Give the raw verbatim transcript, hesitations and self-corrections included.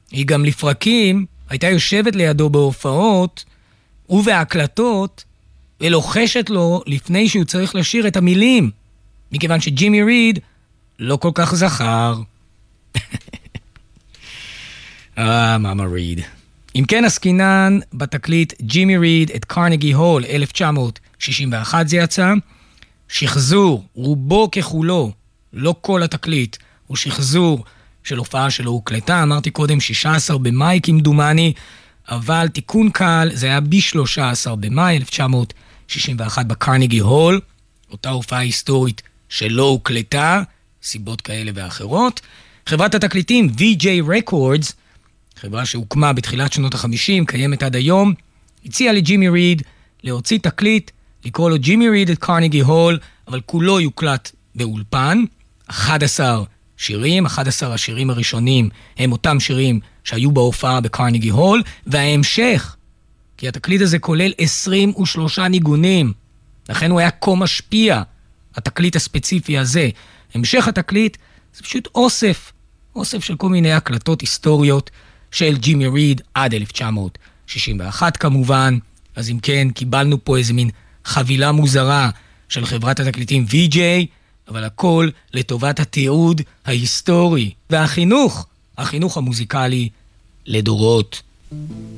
היא גם לפרקים הייתה יושבת לידו בהופעות ובהקלטות, ולוחשת לו לפני שהוא צריך לשיר את המילים, מכיוון שג'ימי ריד לא כל כך זכר. אה, מאמה ריד. אם כן, עסקינן בתקליט ג'ימי ריד את קרנגי הול, אלף תשע מאות שישים ואחת זה יצא. שחזור, רובו ככולו, לא כל התקליט, הוא שחזור של הופעה שלו הוקלטה, אמרתי קודם שישה עשר במאי כמדומני, אבל תיקון קל, זה היה ב-שלושה עשר במאי אלף תשע מאות שישים ואחת בקרנגי הול, אותה הופעה היסטורית שלא הוקלטה, סיבות כאלה ואחרות. חברת התקליטים וי ג'יי Records, חברה שהוקמה בתחילת שנות ה-חמישים, קיימת עד היום, הציעה לג'ימי ריד להוציא תקליט, לקרוא לו ג'ימי ריד את קרנגי הול, אבל כולו יוקלט באולפן, אחד עשר שירים, אחד עשר השירים הראשונים הם אותם שירים שהיו בהופעה בקרנגי הול, וההמשך, כי התקליט הזה כולל עשרים ושלושה ניגונים, לכן הוא היה כה משפיע, התקליט הספציפי הזה. המשך התקליט זה פשוט אוסף, אוסף של כל מיני הקלטות היסטוריות של ג'ימי ריד עד אלף תשע מאות שישים ואחת כמובן. אז אם כן, קיבלנו פה איזה מין חבילה מוזרה של חברת התקליטים וי ג'יי, אבל הכל לטובת התיעוד ההיסטורי והחינוך, החינוך המוזיקלי לדורות.